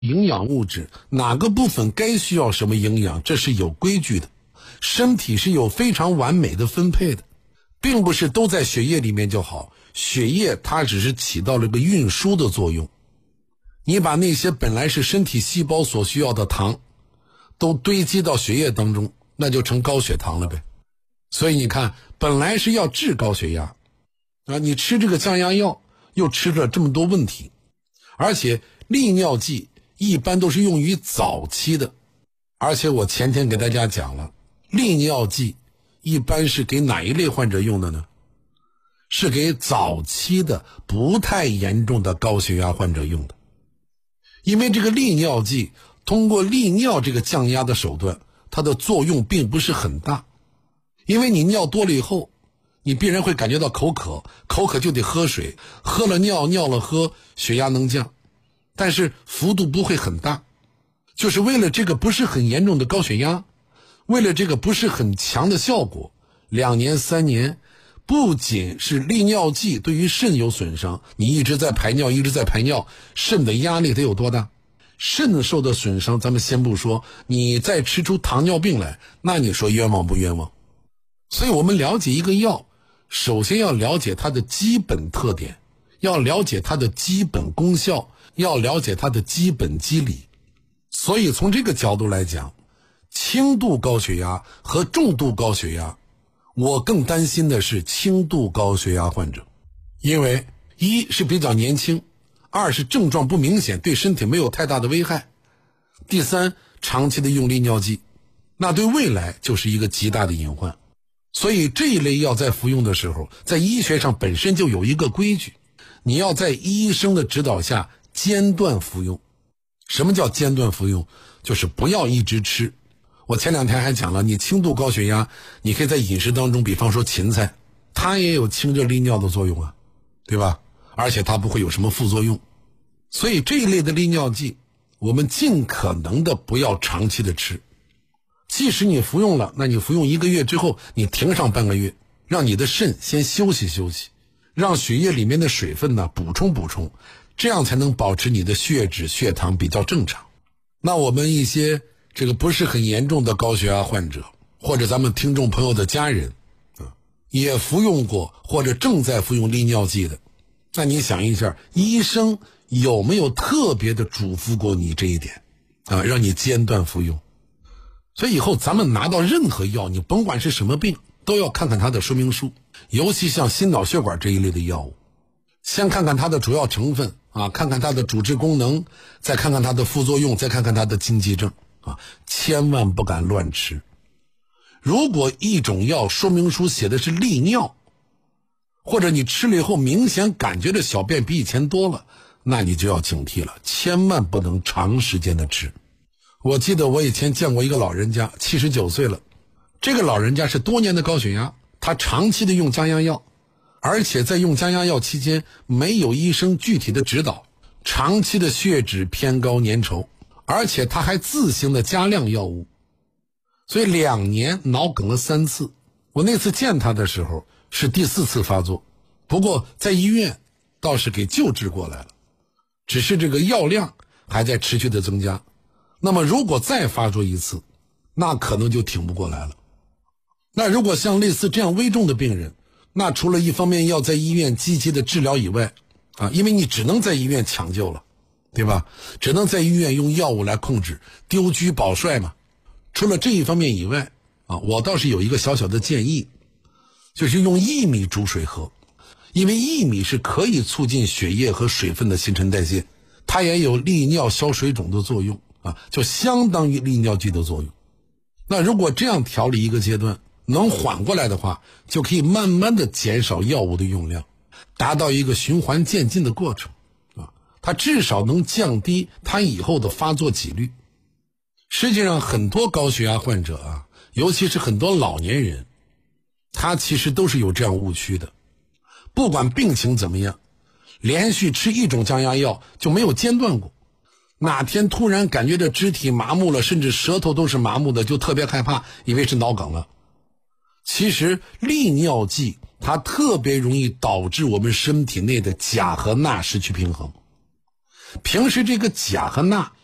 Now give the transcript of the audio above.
营养物质哪个部分该需要什么营养，这是有规矩的，身体是有非常完美的分配的，并不是都在血液里面就好，血液它只是起到了个运输的作用。你把那些本来是身体细胞所需要的糖都堆积到血液当中，那就成高血糖了呗。所以你看，本来是要治高血压你吃这个降压药又吃了这么多问题。而且利尿剂一般都是用于早期的，而且我前天给大家讲了，利尿剂一般是给哪一类患者用的呢？是给早期的不太严重的高血压患者用的。因为这个利尿剂通过利尿这个降压的手段，它的作用并不是很大。因为你尿多了以后，你必然会感觉到口渴，口渴就得喝水，喝了尿，尿了喝，血压能降，但是幅度不会很大。就是为了这个不是很严重的高血压，为了这个不是很强的效果，2年3年，不仅是利尿剂对于肾有损伤，你一直在排尿，肾的压力得有多大？肾受的损伤咱们先不说，你再吃出糖尿病来，那你说冤枉不冤枉？所以我们了解一个药，首先要了解它的基本特点，要了解它的基本功效，要了解它的基本机理。所以从这个角度来讲，轻度高血压和重度高血压，我更担心的是轻度高血压患者。因为一是比较年轻，二是症状不明显，对身体没有太大的危害，第三，长期的用利尿剂，那对未来就是一个极大的隐患。所以这一类药在服用的时候，在医学上本身就有一个规矩，你要在医生的指导下间断服用。什么叫间断服用？就是不要一直吃。我前2天还讲了，你轻度高血压，你可以在饮食当中，比方说芹菜，它也有清热利尿的作用啊，对吧？而且它不会有什么副作用。所以这一类的利尿剂，我们尽可能的不要长期的吃。即使你服用了，那你服用1个月之后，你停上半个月，让你的肾先休息休息，让血液里面的水分补充补充，这样才能保持你的血脂血糖比较正常。那我们一些这个不是很严重的高血压患者，或者咱们听众朋友的家人也服用过或者正在服用利尿剂的，那你想一下，医生有没有特别的嘱咐过你这一点让你间断服用？所以以后咱们拿到任何药，你甭管是什么病，都要看看它的说明书，尤其像心脑血管这一类的药物，先看看它的主要成分看看它的主治功能，再看看它的副作用，再看看它的禁忌症千万不敢乱吃。如果一种药说明书写的是利尿，或者你吃了以后明显感觉的小便比以前多了，那你就要警惕了，千万不能长时间的吃。我记得我以前见过一个老人家，79岁了，这个老人家是多年的高血压，他长期的用降压药，而且在用降压药期间没有医生具体的指导，长期的血脂偏高粘稠，而且他还自行的加量药物，所以2年脑梗了3次。我那次见他的时候是第4次发作，不过在医院倒是给救治过来了，只是这个药量还在持续的增加。那么如果再发作一次，那可能就挺不过来了。那如果像类似这样危重的病人，那除了一方面要在医院积极的治疗以外因为你只能在医院抢救了，对吧？只能在医院用药物来控制，丢车保帅嘛。除了这一方面以外我倒是有一个小小的建议，就是用薏米煮水喝。因为薏米是可以促进血液和水分的新陈代谢，它也有利尿消水肿的作用就相当于利尿剂的作用。那如果这样调理一个阶段能缓过来的话，就可以慢慢的减少药物的用量，达到一个循环渐进的过程它至少能降低它以后的发作几率。实际上很多高血压患者尤其是很多老年人，他其实都是有这样误区的。不管病情怎么样，连续吃一种降压药就没有间断过，哪天突然感觉这肢体麻木了，甚至舌头都是麻木的，就特别害怕，以为是脑梗了。其实利尿剂它特别容易导致我们身体内的钾和钠失去平衡。平时这个钾和钠